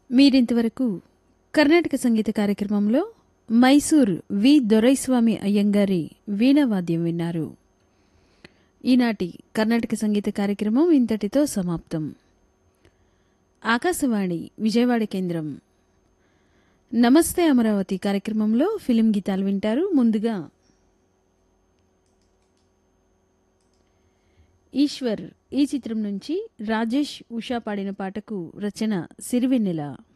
మీరింతవరకు కర్ణాటక సంగీత కార్యక్రమంలో మైసూర్ వి దొరైస్వామి అయ్యంగారి వీణావాద్యం విన్నారు. ఈనాటి కర్ణాటక సంగీత కార్యక్రమం ఇంతటితో సమాప్తం. ఆకాశవాణి విజయవాడ కేంద్రం. నమస్తే అమరావతి కార్యక్రమంలో ఫిలిం గీతాలు వింటారు. ముందుగా ఈశ్వర్ ఈ చిత్రం నుంచి రాజేష్ ఉషా పాడిన పాటకు రచన సిరివెన్నెల.